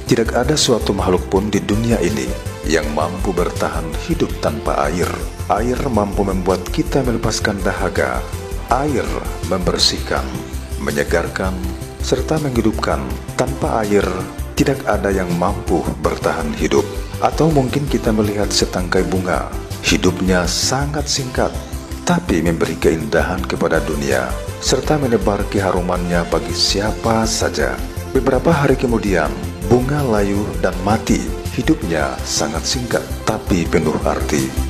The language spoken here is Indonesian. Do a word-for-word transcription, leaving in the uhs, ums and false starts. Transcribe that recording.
Tidak ada suatu makhluk pun di dunia ini yang mampu bertahan hidup tanpa air. Air mampu membuat kita melepaskan dahaga. Air membersihkan, menyegarkan, serta menghidupkan. Tanpa air, tidak ada yang mampu bertahan hidup. Atau mungkin kita melihat setangkai bunga. Hidupnya sangat singkat, tapi memberi keindahan kepada dunia, serta menebar keharumannya bagi siapa saja. Beberapa hari kemudian, bunga layu dan mati. Hidupnya sangat singkat, tapi penuh arti.